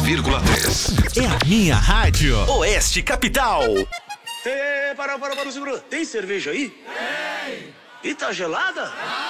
103,3. É a minha rádio. Oeste Capital. Para, segura. Tem cerveja aí? Tem. E tá gelada?